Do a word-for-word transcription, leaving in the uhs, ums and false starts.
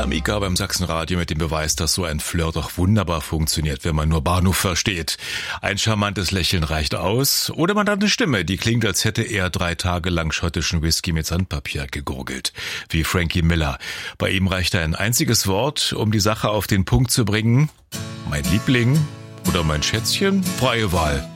Mila Mika beim Sachsenradio mit dem Beweis, dass so ein Flirt doch wunderbar funktioniert, wenn man nur Bahnhof versteht. Ein charmantes Lächeln reicht aus. Oder man hat eine Stimme, die klingt, als hätte er drei Tage lang schottischen Whisky mit Sandpapier gegurgelt. Wie Frankie Miller. Bei ihm reicht ein einziges Wort, um die Sache auf den Punkt zu bringen. Mein Liebling oder mein Schätzchen? Freie Wahl.